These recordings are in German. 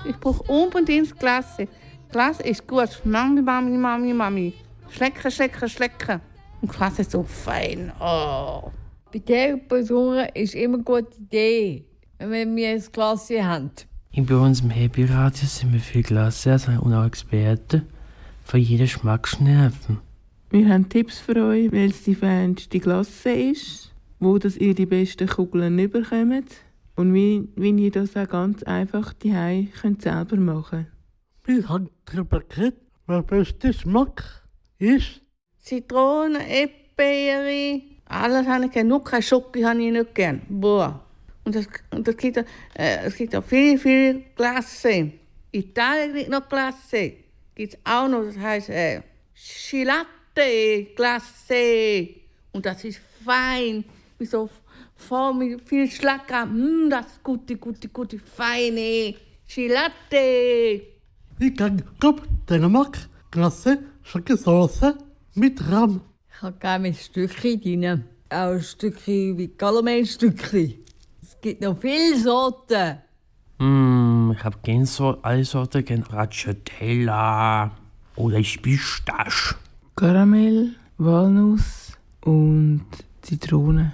Ich brauche unbedingt Klasse. Klasse ist gut. Mami, Mami, Mami, Mami. Schlecken, schlecken, schlecken. Und Klasse ist so fein. Oh. Bei dieser Person ist immer eine gute Idee, wenn wir eine Klasse haben. Bei uns im Happy Radio sind wir viele Klassen und auch Experten von jeder Geschmacksnerven. Wir haben Tipps für euch, welches die feinste Klasse ist, wo das ihr die besten Kugeln überkommt und wie ihr das auch ganz einfach daheim selber machen könnt. Wir haben darüber geredet, was der beste Geschmack ist. Zitrone, Erdbeere, alles habe ich gerne. Nur keine Schoki habe ich nicht gerne. Boah. Und es gibt auch viele Klassen. Italien gibt noch Klasse. Gibt es auch noch, das heisst Chilate Klasse. Und das ist fein. Mit so voll mit viel Schlacker. Das ist gute, feine Chilate. Ich kann Dänemark Klasse Schokosauce mit Rahm. Ich habe gerne ein Stückchen drin. Auch ein Stückchen wie Karamellstückchen. Es gibt noch viele Sorten. Ich habe gerne alle Sorten, gerne Stracciatella oder Pistache. Karamell, Walnuss und Zitrone.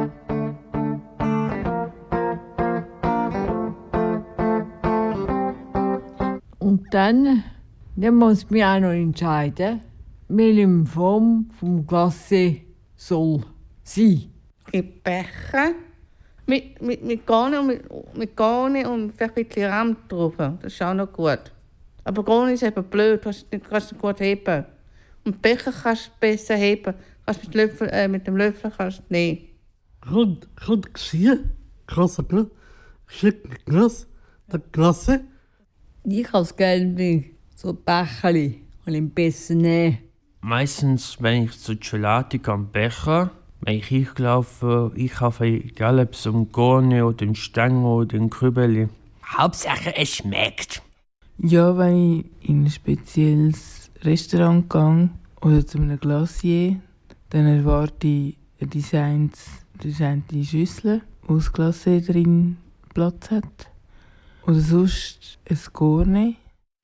Und dann muss man auch noch entscheiden, welche Form vom Glasse soll sein. Es gibt Becher mit Garne und vielleicht ein bisschen Rahm drauf. Das ist auch noch gut. Aber Garne ist eben blöd, kannst du nicht gut heben. Und Becher kannst du besser heben. Mit dem Löffel kannst du nicht. Rund gesehen, Klasse, schick Glas, der Klasse. Ich habe es gerne so Becherli und im besser nehmen. Meistens, wenn ich zu Gelati am Becher, wenn ich einkaufe, egal ob es um Gorne oder den Stangen oder den Krübeli. Hauptsache, es schmeckt. Ja, wenn ich in ein spezielles Restaurant gehe oder zu einem Glacier, dann erwarte ich eine designte Schüssel, wo das Glacier drin Platz hat. Oder sonst ein Gorne.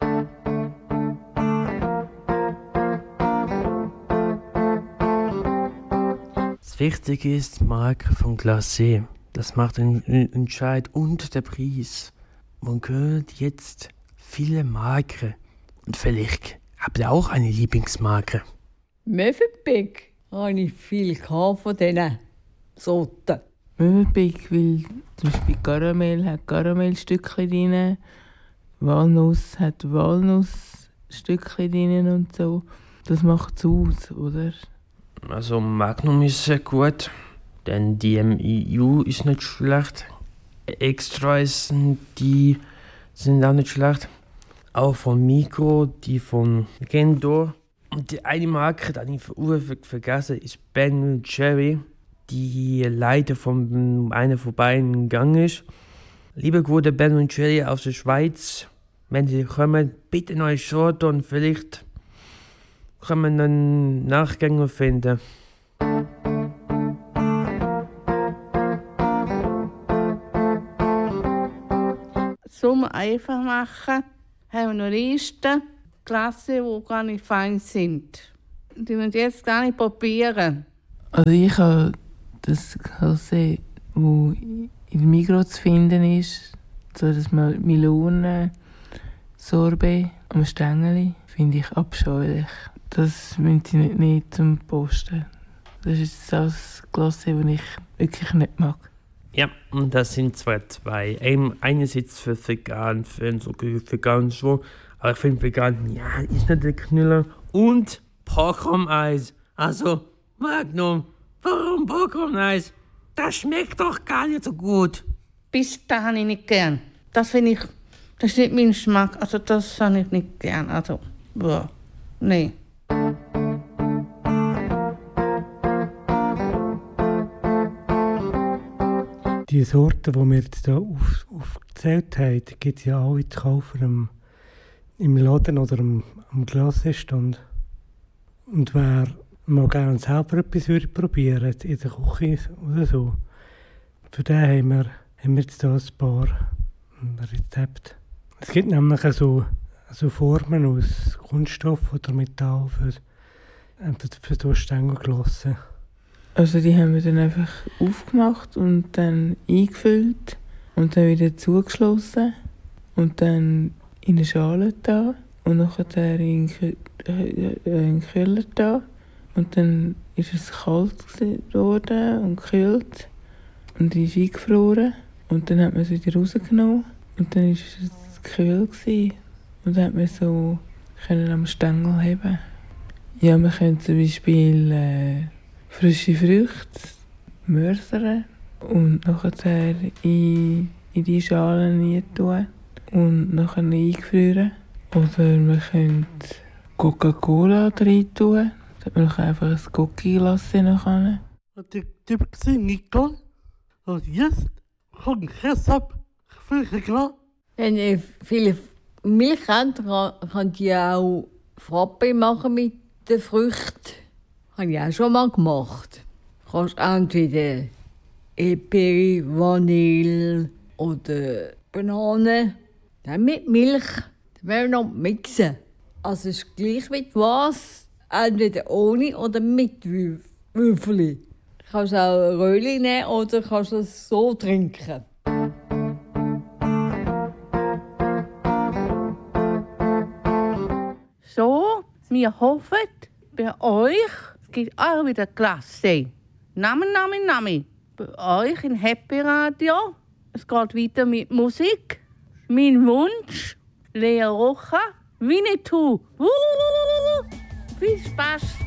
Das Wichtige ist die Marke vom Glacé. Das macht den Entscheid und der Preis. Man hört jetzt viele Marken. Und vielleicht habt ihr auch eine Lieblingsmarke. Mövenpick habe ich viel von diesen Sorten. Mövenpick, weil zum Beispiel Karamell hat Karamellstückchen drin, Walnuss hat Walnussstückchen drin und so. Das macht es aus, oder? Also Magnum ist sehr gut, denn die MIU ist nicht schlecht. Extras, die sind auch nicht schlecht. Auch von Migros, die von Gendor. Und die eine Marke, die ich vergessen, ist Ben Cherry, die leider von einer von beiden gegangen ist. Liebe gute Ben Cherry aus der Schweiz, wenn Sie kommen, bitte neue Sorte und vielleicht kann man einen Nachgänger finden. Zum einfach machen, haben wir noch Listen, Klassen, die gar nicht fein sind. Die müssen jetzt gar nicht probieren. Also ich habe das Klasse, das in der Migros zu finden ist, so das Melonen-Sorbet am Stängeli, finde ich abscheulich. Das müssen sie nicht nehmen zum Posten. Das ist das Klasse, das ich wirklich nicht mag. Ja, und das sind zwei. Einerseits für vegan, für so vegan so. Aber ich finde vegan, ja, ist nicht der Knüller. Und Popcorn-Eis. Also, Magnum, warum Popcorn-Eis? Das schmeckt doch gar nicht so gut. Pista habe ich nicht gern. Das finde ich, das ist nicht mein Geschmack. Also das habe ich nicht gern. Also, boah, nee. Die Sorten, die wir jetzt hier aufgezählt haben, gibt es ja alle zu kaufen im Laden oder am Glasstand. Und wer mal gerne selber etwas probieren in der Küche oder so, für den haben wir jetzt hier ein paar Rezepte. Es gibt nämlich so Formen aus Kunststoff oder Metall für Durchstängelglasse. Also die haben wir dann einfach aufgemacht und dann eingefüllt und dann wieder zugeschlossen und dann in eine Schale da und nachher in den Kühler da. Und dann ist es kalt geworden und gekühlt und ist eingefroren. Und dann hat man es wieder rausgenommen und dann war es kühl gewesen. Und dann hat man so am Stängel heben. Ja, man könnte zum Beispiel frische Früchte mörsern und nachher in die Schalen rein tun und nachher eingefrieren. Oder man könnte Coca-Cola rein tun, dass man einfach ein Cookie-Glas rein. Die gesehen, Nicole. Und jetzt kommt Ketchup, viel klar. Wenn ihr viele Milch habt, könnt ihr auch Frappe machen mit den Früchten. Habe ich auch schon mal gemacht. Du kannst entweder Epiri, Vanille oder Banane. Dann mit Milch. Dann werden wir noch mixen. Also es ist gleich mit was. Entweder ohne oder mit Würfel. Du kannst auch ein Röhrchen nehmen oder kannst es so trinken. So, wir hoffen, bei euch es gibt auch wieder Klasse. Nami. Bei euch in Happy Radio. Es geht weiter mit Musik. Mein Wunsch, Lea Rocha, Winnetou. Viel Spaß!